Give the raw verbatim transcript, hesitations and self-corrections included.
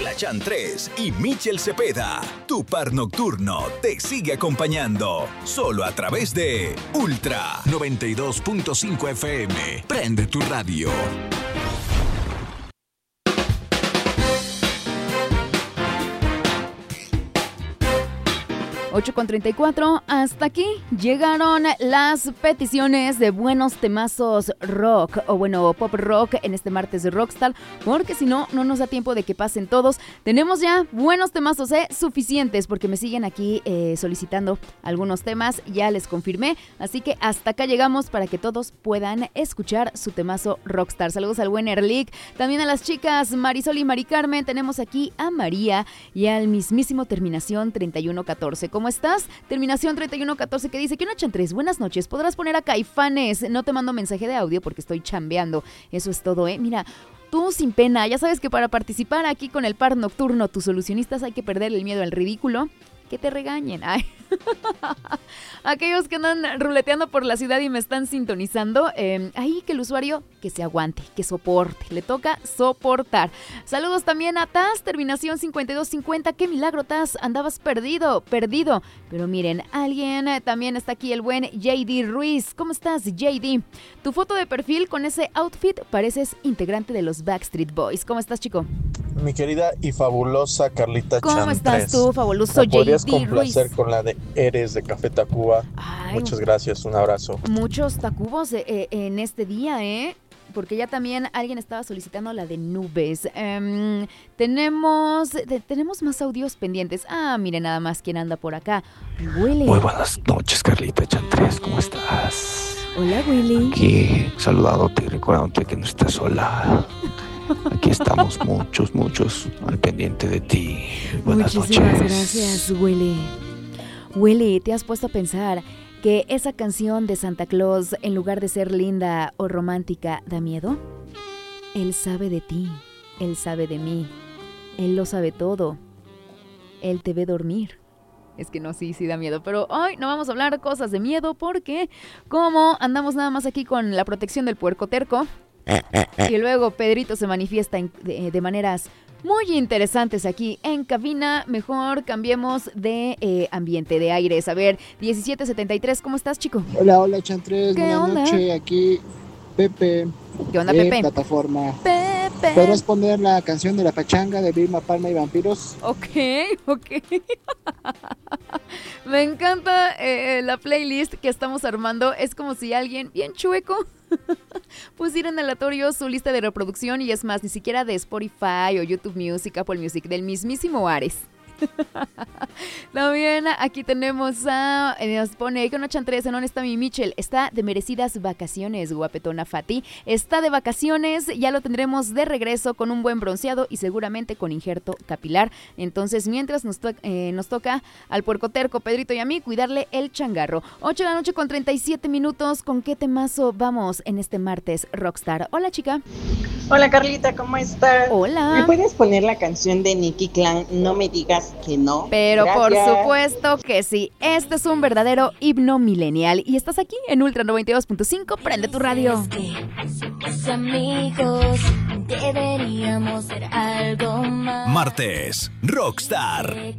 Paola Chantres y Michel Cepeda. Tu par nocturno te sigue acompañando. Solo a través de Ultra noventa y dos punto cinco F M. Prende tu radio. ocho con treinta y cuatro, hasta aquí llegaron las peticiones de buenos temazos rock, o bueno, pop rock en este martes de Rockstar, porque si no, no nos da tiempo de que pasen todos. Tenemos ya buenos temazos, ¿eh? Suficientes, porque me siguen aquí eh, solicitando algunos temas, ya les confirmé, así que hasta acá llegamos para que todos puedan escuchar su temazo Rockstar. Saludos al buen Erlic, también a las chicas Marisol y Mari Carmen, tenemos aquí a María y al mismísimo Terminación treinta y uno catorce. ¿Cómo estás? Terminación treinta y uno catorce que dice que una chantres, buenas noches, podrás poner a Caifanes, no te mando mensaje de audio porque estoy chambeando, eso es todo, ¿eh? Mira, tú sin pena, ya sabes que para participar aquí con el par nocturno, tus solucionistas, hay que perder el miedo al ridículo, que te regañen, ay. Aquellos que andan ruleteando por la ciudad y me están sintonizando, eh, ahí que el usuario que se aguante, que soporte, le toca soportar. Saludos también a Taz, terminación cincuenta y dos cincuenta, qué milagro Taz, andabas perdido, perdido, pero miren, alguien eh, también está aquí, el buen J D Ruiz. ¿Cómo estás, J D? Tu foto de perfil con ese outfit, pareces integrante de los Backstreet Boys. ¿Cómo estás, chico? Mi querida y fabulosa Carlita ¿Cómo Chantres. estás tú, fabuloso J D Ruiz? ¿Podrías complacer con la de Eres de Café Tacuba? Ay, muchas gracias, un abrazo. Muchos tacubos eh, eh, en este día, ¿eh? Porque ya también alguien estaba solicitando la de Nubes. Um, tenemos de, tenemos más audios pendientes. Ah, miren nada más quién anda por acá. Willy. Muy buenas noches, Carlita Chantres, ¿cómo estás? Hola, Willy. Aquí saludándote y recordándote que no estás sola. Aquí estamos muchos, muchos al pendiente de ti. Buenas Muchísimas noches. gracias, Willy. Willy, ¿te has puesto a pensar que esa canción de Santa Claus, en lugar de ser linda o romántica, da miedo? Él sabe de ti, él sabe de mí, él lo sabe todo, él te ve dormir. Es que no, sí, sí da miedo, pero hoy no vamos a hablar cosas de miedo porque como andamos nada más aquí con la protección del puerco terco y luego Pedrito se manifiesta en, de, de maneras muy interesantes aquí en cabina, mejor cambiemos de eh, ambiente, de aires. A ver, diecisiete setenta y tres, ¿cómo estás, chico? Hola, hola, Chantres, ¿Qué buenas onda? noches, aquí Pepe. ¿Qué onda, de Pepe? Plataforma. Pepe. ¿Podrás poner la canción de La Pachanga de Vilma Palma y Vampiros? Ok, ok. Me encanta eh, la playlist que estamos armando. Es como si alguien bien chueco pusiera en aleatorio su lista de reproducción y es más, ni siquiera de Spotify o YouTube Music, Apple Music, del mismísimo Ares. También aquí tenemos a, eh, nos pone que una chantres, ¿en dónde está mi Michel? Está de merecidas vacaciones, guapetona Fati. Está de vacaciones, ya lo tendremos de regreso con un buen bronceado y seguramente con injerto capilar. Entonces, mientras nos, to- eh, nos toca al puercoterco, Pedrito y a mí, cuidarle el changarro. ocho de la noche con treinta y siete minutos. ¿Con qué temazo vamos en este martes Rockstar? Hola, chica. Hola, Carlita, ¿cómo estás? Hola. ¿Me puedes poner la canción de Nicky Clan, No me digas que no? Pero Gracias. por supuesto que sí. Este es un verdadero himno millennial y estás aquí en Ultra noventa y dos punto cinco. Prende tu radio. Somos amigos, deberíamos ser algo más. Martes, Rockstar.